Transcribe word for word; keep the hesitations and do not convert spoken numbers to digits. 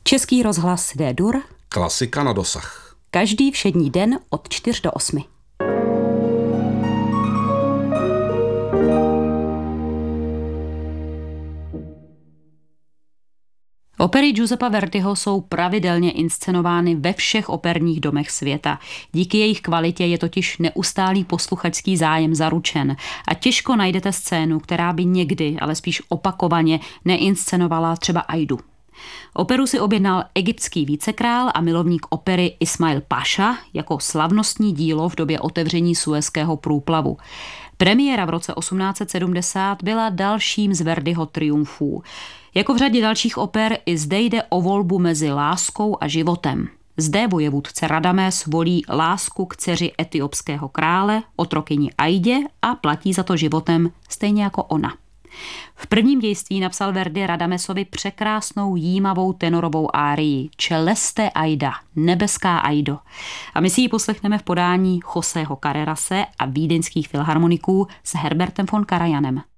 Český rozhlas D-dur. Klasika na dosah. Každý všední den od čtyř do osmi. Opery Giuseppa Verdiho jsou pravidelně inscenovány ve všech operních domech světa. Díky jejich kvalitě je totiž neustálý posluchačský zájem zaručen a těžko najdete scénu, která by někdy, ale spíš opakovaně, neinscenovala třeba Aidu. Operu si objednal egyptský vícekrál a milovník opery Ismail Paša jako slavnostní dílo v době otevření Suezského průplavu. Premiéra v roce osmnáct set sedmdesát byla dalším z Verdiho triumfů. Jako v řadě dalších oper i zde jde o volbu mezi láskou a životem. Zde vojevůdce Radames volí lásku k dceři etiopského krále, otrokyni Aidě, a platí za to životem stejně jako ona. V prvním dějství napsal Verdi Radamesovi překrásnou jímavou tenorovou árii Celeste Aida, nebeská Aido. A my si ji poslechneme v podání Joseho Carrerase a vídeňských filharmoniků s Herbertem von Karajanem.